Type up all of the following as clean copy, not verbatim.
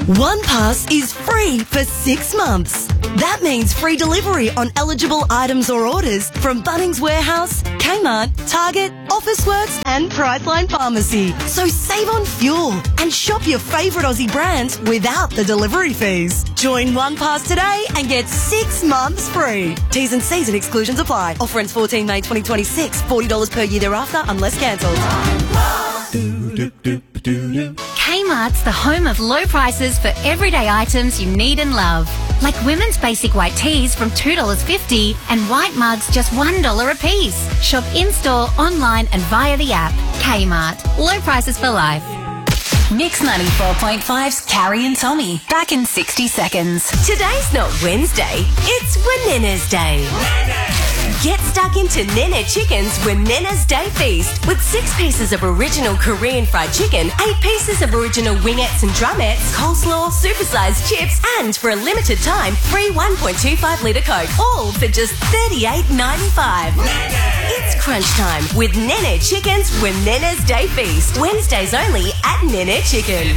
OnePass is free for 6 months. That means free delivery on eligible items or orders from Bunnings Warehouse, Kmart, Target, Officeworks and Priceline Pharmacy. So save on fuel and shop your favourite Aussie brands without the delivery fees. Join OnePass today and get 6 months free. T's and C's and exclusions apply. Offer ends 14 May 2026. $40 per year thereafter unless cancelled. Kmart's the home of low prices for everyday items you need and love. Like women's basic white tees from $2.50 and white mugs just $1 a piece. Shop in-store, online and via the app. Kmart. Low prices for life. Mix 94.5's Carrie and Tommy. Back in 60 seconds. Today's not Wednesday, it's Wanina's Day. Get stuck into Nene Chicken's Wanina's Day Feast with 6 pieces of original Korean fried chicken, 8 pieces of original wingettes and drumettes, coleslaw, supersized chips, and for a limited time, free 1.25 litre Coke, all for just $38.95. It's crunch time with Nene Chicken's Wanina's Day Feast. Wednesdays only at Nene Chicken.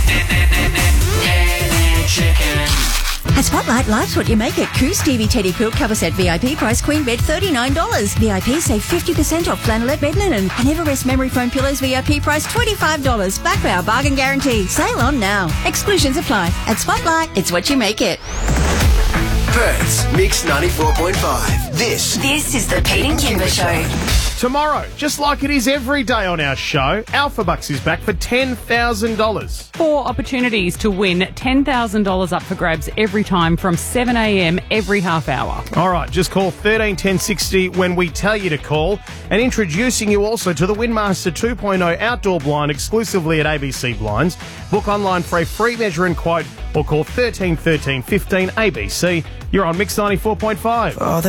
Nene Chicken. At Spotlight, life's what you make it. Coos TV Teddy Quilt Cover Set VIP price queen bed $39. VIP save 50% off flannelette bed linen. And Everest Memory Foam Pillows VIP price $25. Back Power Bargain Guarantee. Sale on now. Exclusions apply. At Spotlight, it's what you make it. Perth's Mix 94.5. This is the Pete and Kimber Show. Tomorrow, just like it is every day on our show, Alpha Bucks is back for $10,000. 4 opportunities to win $10,000 up for grabs every time from 7 a.m. every half hour. All right, just call 13 10 60 when we tell you to call. And introducing you also to the Windmaster 2.0 outdoor blind exclusively at ABC Blinds. Book online for a free measure and quote or call 13 13 15 ABC. You're on Mix 94.5. Oh,